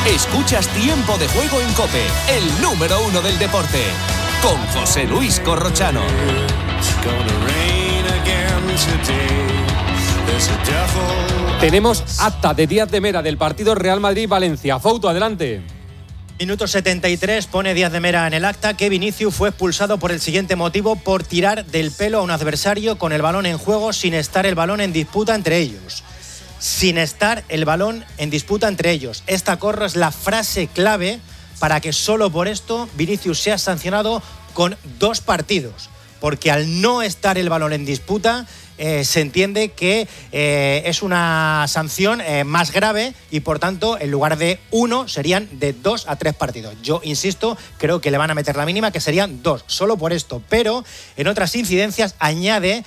Escuchas Tiempo de Juego en COPE, el número 1 del deporte, con José Luis Corrochano. Tenemos acta de Díaz de Mera del partido Real Madrid-Valencia. Fouto, adelante. Minuto 73, pone Díaz de Mera en el acta que Vinicius fue expulsado por el siguiente motivo: por tirar del pelo a un adversario con el balón en juego sin estar el balón en disputa entre ellos. Sin estar el balón en disputa entre ellos. Esta, Corro, es la frase clave para que solo por esto Vinicius sea sancionado con 2 partidos. Porque al no estar el balón en disputa, se entiende que es una sanción más grave y, por tanto, en lugar de 1, serían de 2 a 3 partidos. Yo insisto, creo que le van a meter la mínima, que serían 2, solo por esto. Pero en otras incidencias añade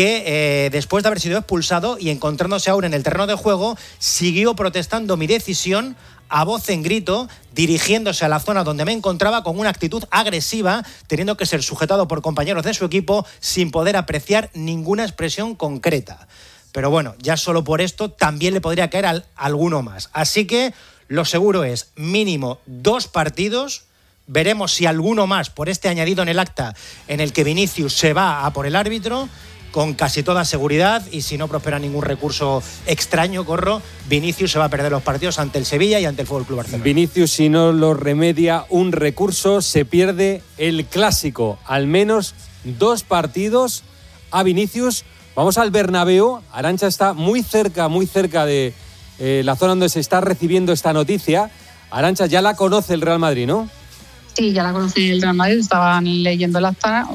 que después de haber sido expulsado y encontrándose ahora en el terreno de juego, siguió protestando mi decisión a voz en grito, dirigiéndose a la zona donde me encontraba con una actitud agresiva, teniendo que ser sujetado por compañeros de su equipo sin poder apreciar ninguna expresión concreta. Pero bueno, ya solo por esto también le podría caer alguno más. Así que lo seguro es mínimo 2 partidos. Veremos si alguno más por este añadido en el acta en el que Vinicius se va a por el árbitro, con casi toda seguridad, y si no prospera ningún recurso extraño, Corro, Vinicius se va a perder los partidos ante el Sevilla y ante el Fútbol Club Barcelona. Vinicius, si no lo remedia un recurso, se pierde el Clásico. Al menos 2 partidos a Vinicius. Vamos al Bernabéu. Arantxa está muy cerca de la zona donde se está recibiendo esta noticia. Arantxa, ya la conoce el Real Madrid, ¿no? Sí, ya la conocí el Real Madrid, estaban leyendo el acta,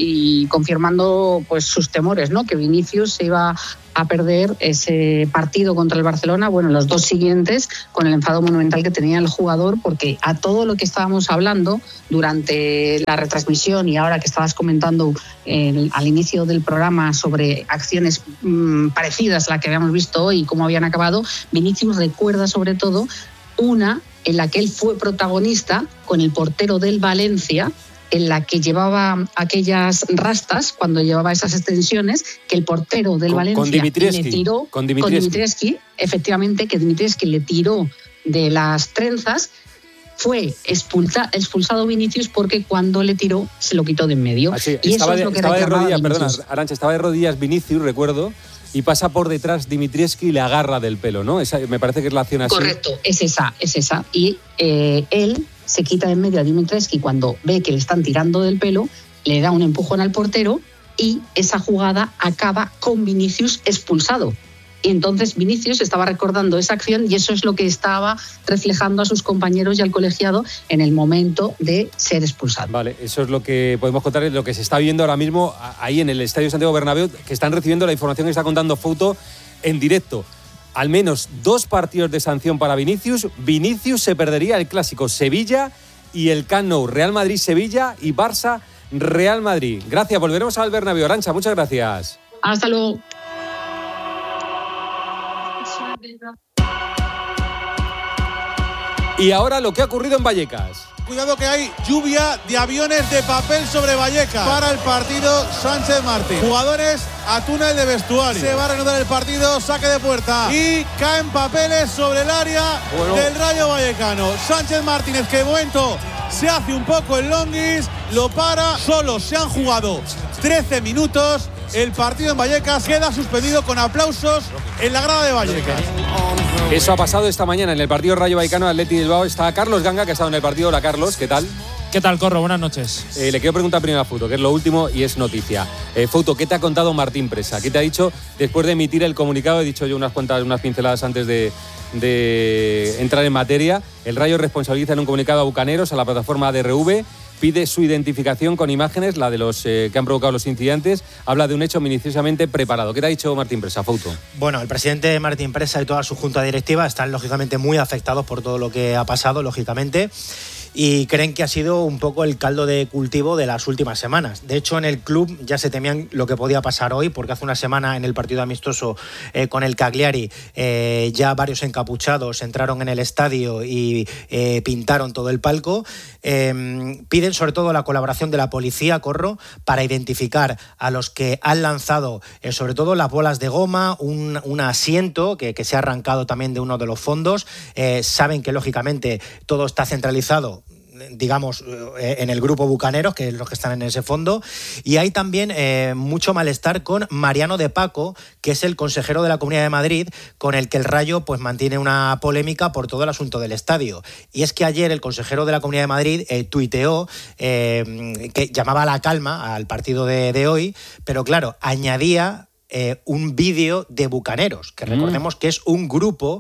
y confirmando pues sus temores, ¿no? Que Vinicius se iba a perder ese partido contra el Barcelona, los 2 siguientes, con el enfado monumental que tenía el jugador, porque a todo lo que estábamos hablando durante la retransmisión y ahora que estabas comentando al inicio del programa sobre acciones parecidas a las que habíamos visto hoy y cómo habían acabado, Vinicius recuerda sobre todo una en la que él fue protagonista con el portero del Valencia, en la que llevaba aquellas rastas, cuando llevaba esas extensiones, que el portero del Valencia le tiró, con Dimitrievski, efectivamente, que Dimitrievski le tiró de las trenzas. Fue expulsado Vinicius porque cuando le tiró se lo quitó de en medio. Y eso es lo que reclamaba Vinicius. Perdona, Arantxa, estaba de rodillas Vinicius, recuerdo, y pasa por detrás Dimitrievski y le agarra del pelo, ¿no? Me parece que es la acción así. Correcto, es esa. Y él se quita de en medio a Dimitrievski cuando ve que le están tirando del pelo, le da un empujón al portero y esa jugada acaba con Vinicius expulsado. Y entonces Vinicius estaba recordando esa acción y eso es lo que estaba reflejando a sus compañeros y al colegiado en el momento de ser expulsado. Vale, eso es lo que podemos contar, lo que se está viendo ahora mismo ahí en el Estadio Santiago Bernabéu, que están recibiendo la información que está contando Fouto en directo. Al menos 2 partidos de sanción para Vinicius. Vinicius se perdería el Clásico Sevilla y el Camp Nou, Real Madrid-Sevilla y Barça-Real Madrid. Gracias, volveremos al Bernabéu. Arantxa, muchas gracias. Hasta luego. Y ahora lo que ha ocurrido en Vallecas. Cuidado que hay lluvia de aviones de papel sobre Vallecas para el partido Sánchez Martín. Jugadores a túnel de vestuario. Se va a reanudar el partido, saque de puerta. Y caen papeles sobre el área del Rayo Vallecano. Sánchez Martínez, que de momento se hace un poco el longuis, lo para. Solo se han jugado 13 minutos. El partido en Vallecas queda suspendido con aplausos en la grada de Vallecas. Eso ha pasado esta mañana en el partido Rayo Vallecano Athletic Bilbao. Está Carlos Ganga, que ha estado en el partido. Hola, Carlos, ¿qué tal? ¿Qué tal, Corro? Buenas noches. Le quiero preguntar primero a Fouto, que es lo último y es noticia. Fouto, ¿qué te ha contado Martín Presa? ¿Qué te ha dicho después de emitir el comunicado? He dicho yo unas pinceladas antes de entrar en materia. El Rayo responsabiliza en un comunicado a Bucaneros, a la plataforma ADRV, pide su identificación con imágenes, la de los que han provocado los incidentes, habla de un hecho minuciosamente preparado. ¿Qué te ha dicho Martín Presa, Fouto? Bueno, el presidente Martín Presa y toda su junta directiva están lógicamente muy afectados por todo lo que ha pasado, lógicamente. y creen que ha sido un poco el caldo de cultivo de las últimas semanas. De hecho, en el club ya se temían lo que podía pasar hoy, porque hace una semana en el partido amistoso con el Cagliari ya varios encapuchados entraron en el estadio y pintaron todo el palco. Piden sobre todo la colaboración de la policía, Corro, para identificar a los que han lanzado sobre todo las bolas de goma, un asiento que se ha arrancado también de uno de los fondos. Saben que lógicamente todo está centralizado, digamos, en el grupo Bucaneros, que es los que están en ese fondo, y hay también mucho malestar con Mariano de Paco, que es el consejero de la Comunidad de Madrid, con el que el Rayo pues mantiene una polémica por todo el asunto del estadio. Y es que ayer el consejero de la Comunidad de Madrid tuiteó que llamaba a la calma al partido de hoy, pero claro, añadía un vídeo de Bucaneros, que recordemos que es un grupo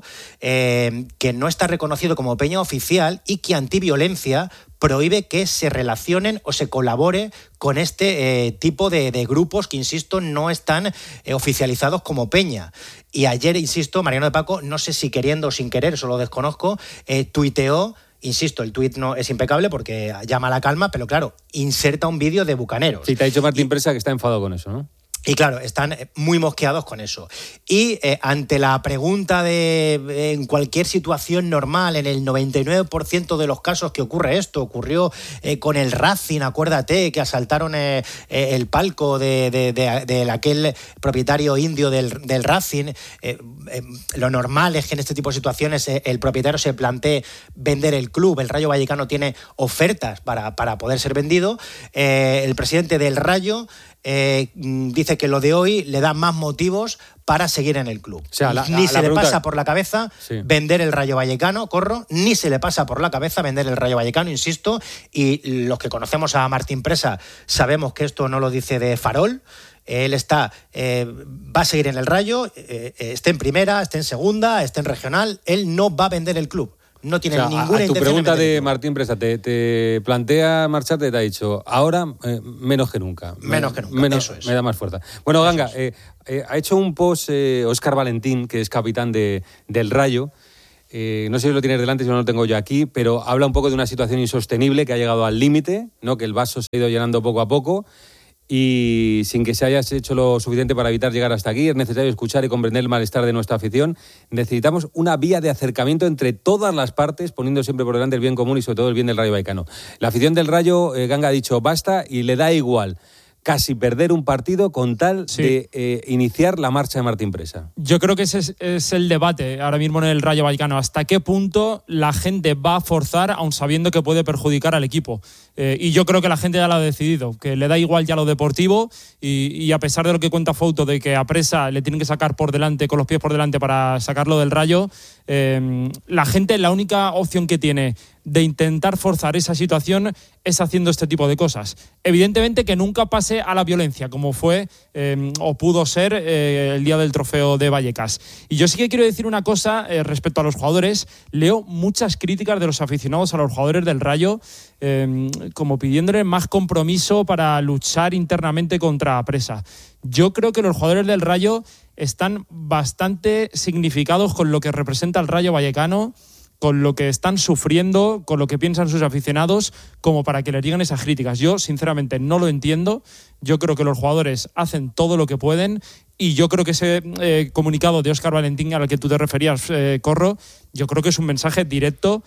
que no está reconocido como peña oficial y que antiviolencia prohíbe que se relacionen o se colabore con este tipo de grupos que, insisto, no están oficializados como peña. Y ayer, insisto, Mariano de Paco, no sé si queriendo o sin querer, eso lo desconozco, tuiteó. Insisto, el tuit no es impecable porque llama a la calma, pero claro, inserta un vídeo de Bucaneros. Sí, te ha dicho Martín Presa que está enfadado con eso, ¿no? Y claro, están muy mosqueados con eso. Y ante la pregunta de en cualquier situación normal, en el 99% de los casos que ocurre esto, ocurrió con el Racing, acuérdate, que asaltaron el palco de aquel propietario indio del Racing. Lo normal es que en este tipo de situaciones el propietario se plantee vender el club. El Rayo Vallecano tiene ofertas para poder ser vendido. El presidente del Rayo dice que lo de hoy le da más motivos para seguir en el club. O sea, ni se le pasa por la cabeza vender el Rayo Vallecano, Corro, ni se le pasa por la cabeza vender el Rayo Vallecano, insisto, y los que conocemos a Martín Presa sabemos que esto no lo dice de farol. Él va a seguir en el Rayo, esté en primera, esté en segunda, esté en regional, él no va a vender el club. No tiene ninguna intención. A tu pregunta de Martín Presa, te plantea marcharte, te ha dicho, ahora menos que nunca. Menos que nunca, eso es. Me da más fuerza. Bueno, Ganga, ha hecho un post Óscar Valentín, que es capitán del Rayo. No sé si lo tienes delante, si no lo tengo yo aquí, pero habla un poco de una situación insostenible que ha llegado al límite, ¿no? Que el vaso se ha ido llenando poco a poco. Y sin que se haya hecho lo suficiente para evitar llegar hasta aquí, es necesario escuchar y comprender el malestar de nuestra afición. Necesitamos una vía de acercamiento entre todas las partes, poniendo siempre por delante el bien común y sobre todo el bien del Rayo Vallecano. La afición del Rayo, Ganga ha dicho basta y le da igual casi perder un partido con tal de iniciar la marcha de Martín Presa. Yo creo que ese es el debate ahora mismo en el Rayo Vallecano. ¿Hasta qué punto la gente va a forzar, aun sabiendo que puede perjudicar al equipo? Y yo creo que la gente ya lo ha decidido, que le da igual ya lo deportivo y a pesar de lo que cuenta Fouto de que a Presa le tienen que sacar por delante, con los pies por delante para sacarlo del Rayo, la gente, la única opción que tiene de intentar forzar esa situación es haciendo este tipo de cosas. Evidentemente que nunca pase a la violencia, como fue o pudo ser el día del trofeo de Vallecas. Y yo sí que quiero decir una cosa respecto a los jugadores. Leo muchas críticas de los aficionados a los jugadores del Rayo, como pidiéndole más compromiso para luchar internamente contra Presa. Yo creo que los jugadores del Rayo están bastante significados con lo que representa el Rayo Vallecano, con lo que están sufriendo, con lo que piensan sus aficionados, como para que les digan esas críticas. Yo, sinceramente, no lo entiendo. Yo creo que los jugadores hacen todo lo que pueden y yo creo que ese comunicado de Óscar Valentín al que tú te referías, Corro, yo creo que es un mensaje directo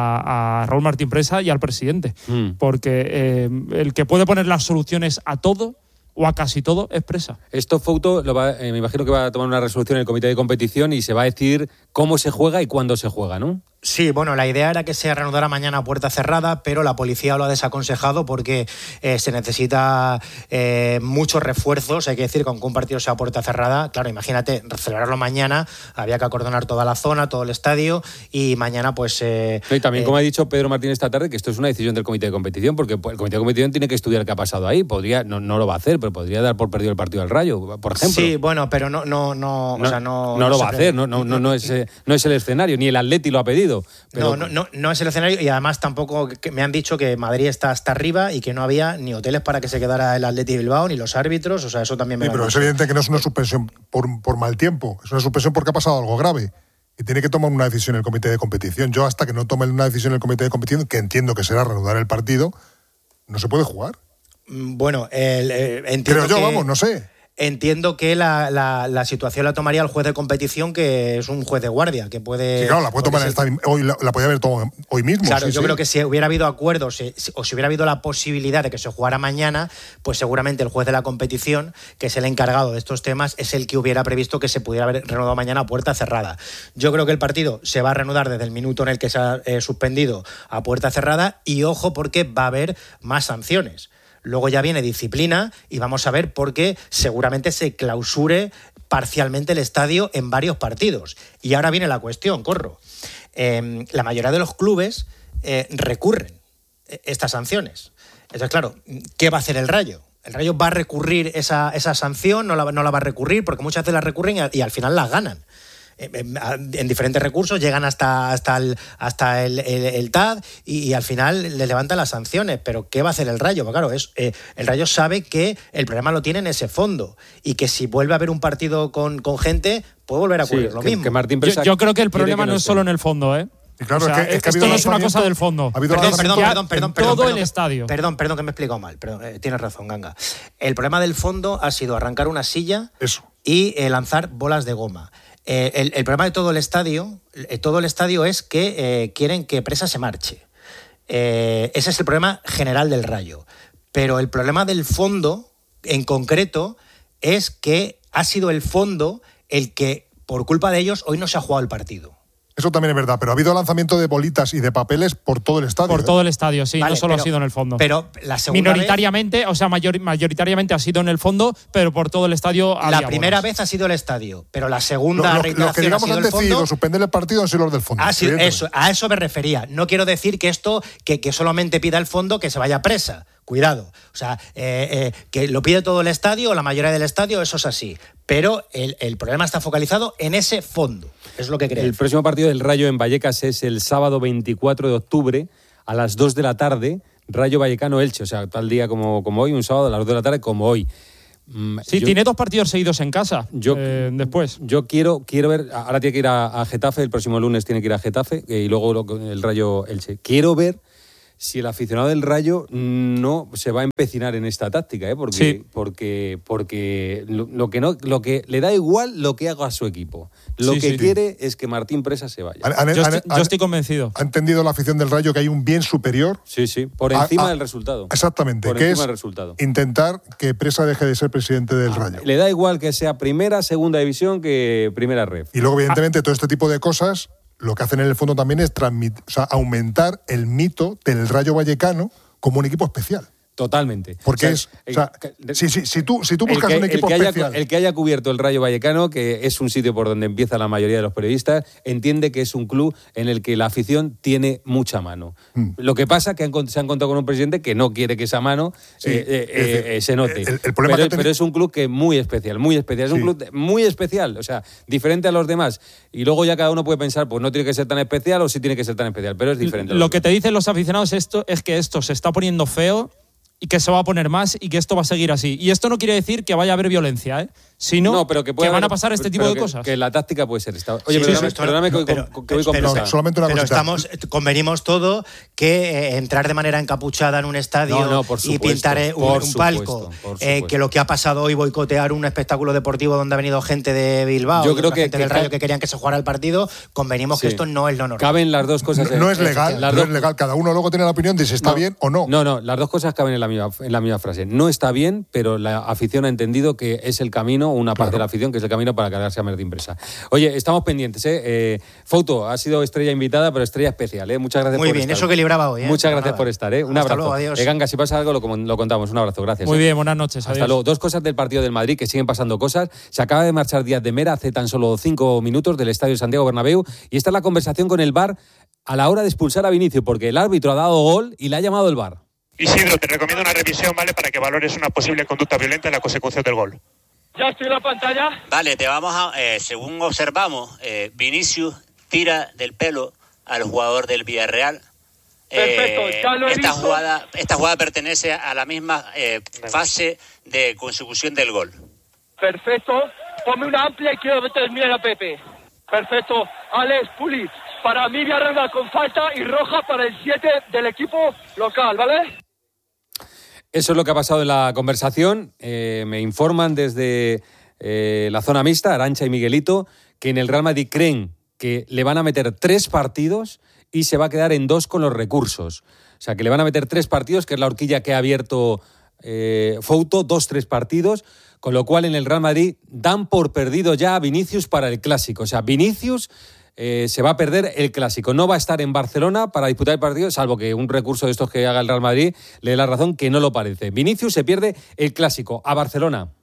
a Raúl Martín Presa y al presidente. Porque el que puede poner las soluciones a todo o a casi todo es Presa. Esto Fouto me imagino que va a tomar una resolución en el comité de competición y se va a decidir cómo se juega y cuándo se juega, ¿no? Sí, bueno, la idea era que se reanudara mañana a puerta cerrada, pero la policía lo ha desaconsejado porque se necesita muchos refuerzos, hay que decir, con que un partido sea a puerta cerrada. Claro, imagínate, celebrarlo mañana, había que acordonar toda la zona, todo el estadio, y mañana pues... y también, como ha dicho Pedro Martín esta tarde, que esto es una decisión del comité de competición, porque el comité de competición tiene que estudiar qué ha pasado ahí. Podría, no lo va a hacer, pero podría dar por perdido el partido al Rayo, por ejemplo. Sí, bueno, pero no lo va a hacer, no es el escenario, ni el Atleti lo ha pedido. Pero... No es el escenario, y además tampoco me han dicho que Madrid está hasta arriba y que no había ni hoteles para que se quedara el Atleti Bilbao, ni los árbitros, o sea, eso también me pero es evidente que no es una suspensión por mal tiempo, es una suspensión porque ha pasado algo grave. y tiene que tomar una decisión el comité de competición. Yo, hasta que no tome una decisión el comité de competición, que entiendo que será reanudar el partido, no se puede jugar. Bueno, entiendo Creo yo, no sé. Entiendo que la situación la tomaría el juez de competición, que es un juez de guardia, que puede... Sí, claro, la puede tomar hoy, la podía haber tomado hoy mismo. Claro, sí, yo creo que si hubiera habido acuerdos o si hubiera habido la posibilidad de que se jugara mañana, pues seguramente el juez de la competición, que es el encargado de estos temas, es el que hubiera previsto que se pudiera haber reanudado mañana a puerta cerrada. Yo creo que el partido se va a reanudar desde el minuto en el que se ha suspendido a puerta cerrada, y ojo, porque va a haber más sanciones. Luego ya viene disciplina y vamos a ver por qué seguramente se clausure parcialmente el estadio en varios partidos. Y ahora viene la cuestión, Corro. La mayoría de los clubes recurren estas sanciones. Entonces, claro, ¿qué va a hacer el Rayo? ¿El Rayo va a recurrir esa sanción? ¿No la va a recurrir? Porque muchas veces la recurren y al final las ganan. En diferentes recursos llegan hasta el TAD y al final le levantan las sanciones. Pero ¿qué va a hacer el Rayo? Pues claro, el Rayo sabe que el problema lo tiene en ese fondo y que si vuelve a haber un partido con gente, puede volver a ocurrir lo mismo. Que Martín Presa yo creo que el problema no es solo en el fondo, ¿eh? Y claro, o sea, es que esto no es una cosa del fondo. Perdón, todo el estadio. Perdón, que me he explicado mal. Tienes razón, Ganga. El problema del fondo ha sido arrancar una silla y lanzar bolas de goma. El problema de todo el estadio es que quieren que Presa se marche. Ese es el problema general del Rayo. Pero el problema del fondo, en concreto, es que ha sido el fondo el que, por culpa de ellos, hoy no se ha jugado el partido. Eso también es verdad, pero ha habido lanzamiento de bolitas y de papeles por todo el estadio. Por todo el estadio, sí, vale, no solo ha sido en el fondo. Pero la segunda minoritariamente, o sea, mayoritariamente ha sido en el fondo, pero por todo el estadio había La primera bolas. vez ha sido el estadio, pero la segunda reiteración los que digamos ha sido han el fondo. decidido suspender el partido han sido los del fondo. A eso me refería. No quiero decir que esto, que solamente pida el fondo que se vaya Presa. Cuidado. O sea, que lo pide todo el estadio o la mayoría del estadio, eso es así. Pero el problema está focalizado en ese fondo. Es lo que creo. El próximo partido del Rayo en Vallecas es el sábado 24 de octubre a las 2 de la tarde, Rayo Vallecano-Elche. O sea, tal día como hoy, un sábado a las 2 de la tarde como hoy. Sí, tiene 2 partidos seguidos en casa después. Yo quiero ver, ahora tiene que ir a Getafe, el próximo lunes tiene que ir a Getafe y luego el Rayo-Elche. Quiero ver si el aficionado del Rayo no se va a empecinar en esta táctica, porque lo que le da igual lo que haga a su equipo. Lo que quiere es que Martín Presa se vaya. Yo estoy convencido. ¿Ha entendido la afición del Rayo que hay un bien superior? Sí, por encima del resultado. Exactamente, que es intentar que Presa deje de ser presidente del Rayo. Le da igual que sea primera, segunda división que primera ref. Y luego, evidentemente, todo este tipo de cosas lo que hacen en el fondo también es aumentar el mito del Rayo Vallecano como un equipo especial. Totalmente. Porque si tú buscas un equipo especial... El que haya cubierto el Rayo Vallecano, que es un sitio por donde empieza la mayoría de los periodistas, entiende que es un club en el que la afición tiene mucha mano. Lo que pasa es que se han encontrado con un presidente que no quiere que esa mano se note. El problema pero es un club que es muy especial, muy especial. Es un club muy especial, o sea, diferente a los demás. Y luego ya cada uno puede pensar, pues no tiene que ser tan especial o sí tiene que ser tan especial, pero es diferente. Lo que te dicen los aficionados es que esto se está poniendo feo y que se va a poner más y que esto va a seguir así. Y esto no quiere decir que vaya a haber violencia, ¿eh? Sino pero que van a pasar este tipo de cosas. Que la táctica puede ser esta. Oye, perdóname que voy con prisa. Solamente una cosita. Convenimos todo que entrar de manera encapuchada en un estadio y pintar un palco, que lo que ha pasado hoy, boicotear un espectáculo deportivo donde ha venido gente de Bilbao, yo creo gente del Rayo que querían que se jugara el partido, convenimos que esto no es lo normal. Caben las dos cosas. No es legal, no es legal. Cada uno luego tiene la opinión de si está bien o no. No, las dos cosas caben en la misma frase. No está bien, pero la afición ha entendido que es el camino, una parte de la afición, que es el camino para cargarse a Martín Presa. Oye, estamos pendientes, Fouto, ha sido estrella invitada, pero estrella especial, Muchas gracias por estar. Muy bien, eso que libraba hoy, Muchas gracias por estar, Un Hasta abrazo. Luego, adiós. Ganga, si pasa algo lo contamos. Un abrazo, gracias. Muy bien, buenas noches. Hasta luego. Dos cosas del partido del Madrid, que siguen pasando cosas. Se acaba de marchar Díaz de Mera hace tan solo 5 minutos del estadio de Santiago Bernabéu, y esta es la conversación con el VAR a la hora de expulsar a Vinicius, porque el árbitro ha dado gol y le ha llamado el VAR. Isidro, te recomiendo una revisión, ¿vale? Para que valores una posible conducta violenta en la consecución del gol. Ya estoy en la pantalla. Vale, según observamos, Vinicius tira del pelo al jugador del Villarreal. Perfecto, ya lo he esta visto. Esta jugada pertenece a la misma fase de consecución del gol. Perfecto. Ponme una amplia y quiero terminar a Pepe. Perfecto. Alex, Puli, para mí Villarreal con falta y roja para el 7 del equipo local, ¿vale? Eso es lo que ha pasado en la conversación. Me informan desde la zona mixta, Arantxa y Miguelito, que en el Real Madrid creen que le van a meter 3 partidos y se va a quedar en 2 con los recursos. O sea, que le van a meter 3 partidos, que es la horquilla que ha abierto Fouto, 2-3 partidos, con lo cual en el Real Madrid dan por perdido ya a Vinicius para el Clásico. O sea, Vinicius se va a perder el Clásico. No va a estar en Barcelona para disputar el partido, salvo que un recurso de estos que haga el Real Madrid le dé la razón, que no lo parece. Vinicius se pierde el Clásico a Barcelona.